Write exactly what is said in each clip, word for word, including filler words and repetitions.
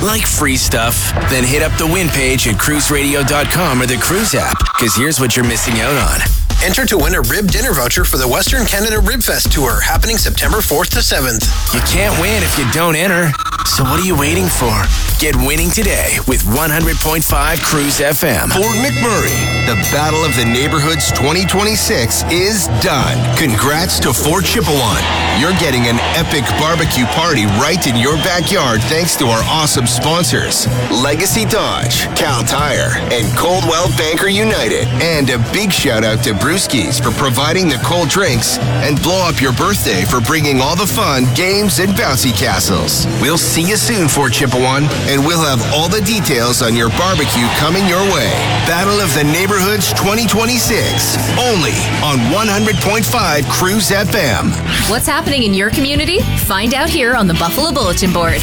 Like free stuff? Then hit up the win page at cruise radio dot com or the Cruise app, because here's what you're missing out on. Enter to win a rib dinner voucher for the Western Canada Rib Fest Tour, happening September fourth to seventh. You can't win if you don't enter. So what are you waiting for? Get winning today with one hundred point five Cruise F M. Fort McMurray, the Battle of the Neighborhoods twenty twenty-six is done. Congrats to Fort Chipewyan. You're getting an epic barbecue party right in your backyard thanks to our awesome sponsors, Legacy Dodge, Cal Tire, and Coldwell Banker United. And a big shout out to Brewskis for providing the cold drinks, and Blow Up Your Birthday for bringing all the fun, games, and bouncy castles. We'll see you soon, Fort Chipewyan, and we'll have all the details on your barbecue coming your way. Battle of the Neighborhoods twenty twenty-six, only on one hundred point five Cruise F M. What's happening in your community? Find out here on the Buffalo Bulletin Board.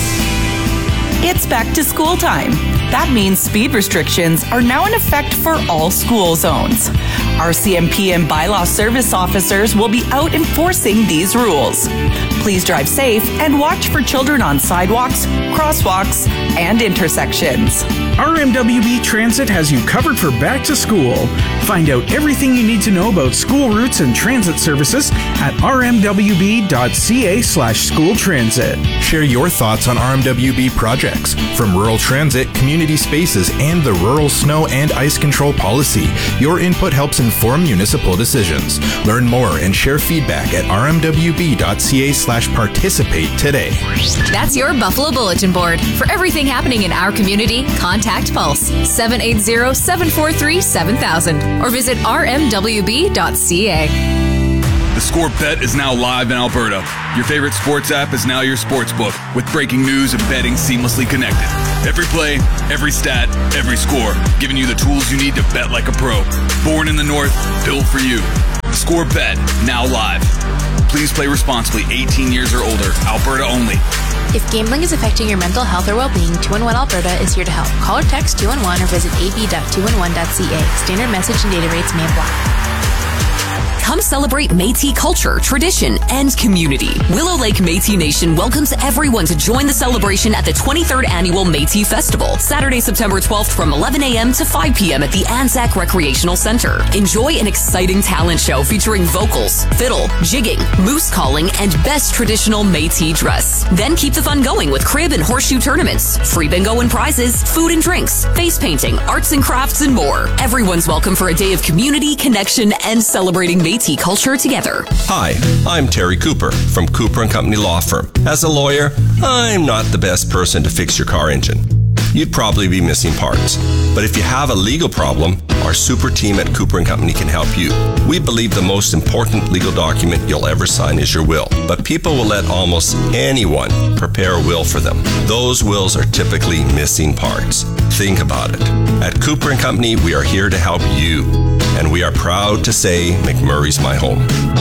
It's back to school time. That means speed restrictions are now in effect for all school zones. R C M P and bylaw service officers will be out enforcing these rules. Please drive safe and watch for children on sidewalks, crosswalks, and intersections. R M W B Transit has you covered for back to school. Find out everything you need to know about school routes and transit services at r m w b dot c a slash school transit. Share your thoughts on R M W B projects, from rural transit, community spaces, and the rural snow and ice control policy. Your input helps inform municipal decisions. Learn more and share feedback at r m w b dot c a slash participate today. That's your Buffalo Bulletin Board. For everything happening in our community, contact Pulse seven eight zero, seven four three, seven thousand or visit r m w b dot c a. The Score Bet is now live in Alberta. Your favorite sports app is now your sports book, with breaking news and betting seamlessly connected. Every play, every stat, every score, giving you the tools you need to bet like a pro. Born in the North, built for you. Score Bet, now live. Please play responsibly, eighteen years or older, Alberta only. If gambling is affecting your mental health or well-being, two one one Alberta is here to help. Call or text two one one or visit a b dot two one one dot c a. Standard message and data rates may apply. Come celebrate Métis culture, tradition, and community. Willow Lake Métis Nation welcomes everyone to join the celebration at the twenty-third Annual Métis Festival, Saturday, September twelfth from eleven a.m. to five p.m. at the Anzac Recreational Center. Enjoy an exciting talent show featuring vocals, fiddle, jigging, moose calling, and best traditional Métis dress. Then keep the fun going with crib and horseshoe tournaments, free bingo and prizes, food and drinks, face painting, arts and crafts, and more. Everyone's welcome for a day of community, connection, and celebrating Métis culture together. Hi, I'm Terry Cooper from Cooper and Company Law Firm. As a lawyer, I'm not the best person to fix your car engine. You'd probably be missing parts. But if you have a legal problem, our super team at Cooper and Company can help you. We believe the most important legal document you'll ever sign is your will. But people will let almost anyone prepare a will for them. Those wills are typically missing parts. Think about it. At Cooper and Company, we are here to help you. And we are proud to say McMurray's my home.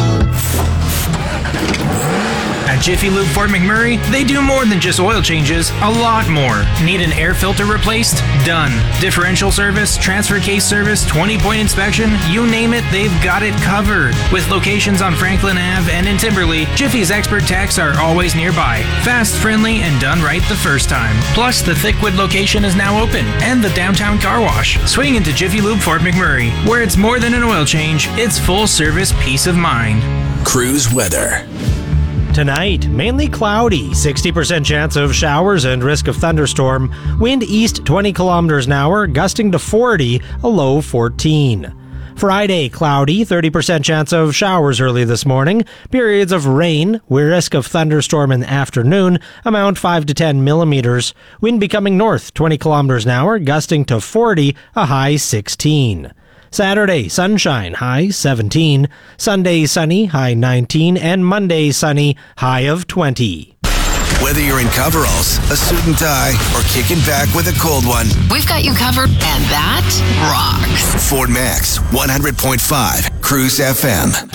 At Jiffy Lube Fort McMurray, they do more than just oil changes, a lot more. Need an air filter replaced? Done. Differential service, transfer case service, twenty-point inspection, you name it, they've got it covered. With locations on Franklin Avenue and in Timberley, Jiffy's expert techs are always nearby. Fast, friendly, and done right the first time. Plus, the Thickwood location is now open, and the downtown car wash. Swing into Jiffy Lube Fort McMurray, where it's more than an oil change, it's full service peace of mind. Cruise weather. Tonight, mainly cloudy, sixty percent chance of showers and risk of thunderstorm. Wind east twenty kilometers an hour, gusting to forty, a low fourteen. Friday, cloudy, thirty percent chance of showers early this morning. Periods of rain, with risk of thunderstorm in the afternoon, amount five to ten millimeters. Wind becoming north twenty kilometers an hour, gusting to forty, a high sixteen. Saturday, sunshine, high seventeen. Sunday, sunny, high nineteen. And Monday, sunny, high of twenty. Whether you're in coveralls, a suit and tie, or kicking back with a cold one, we've got you covered, and that rocks. Fort Max, one hundred point five Cruise F M.